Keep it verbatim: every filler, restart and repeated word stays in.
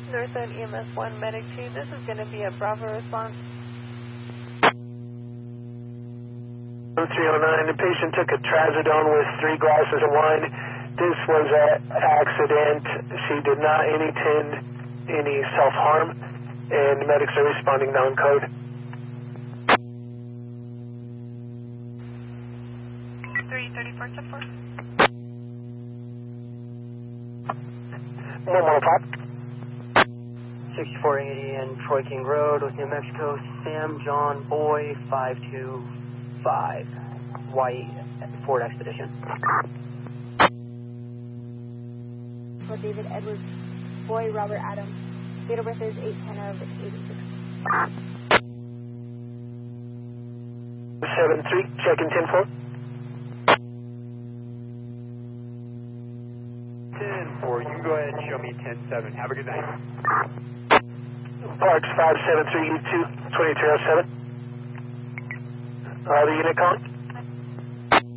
Northside E M S one, Medic two, this is going to be a Bravo response. three oh nine, the patient took a trazodone with three glasses of wine. This was an accident. She did not intend any self-harm, and medics are responding non-code. three thirty-four to four. One more pop. sixty-four eighty in Troy King Road with New Mexico, Sam John Boy five two five, White Ford Expedition. For David Edwards, Boy Robert Adams. Date of birth is eight ten of eighty-six. seven three, check in ten four. ten four, you can go ahead and show me ten seven. Have a good night. Parks five seven three U two, twenty-three oh seven. Uh, the unit calling?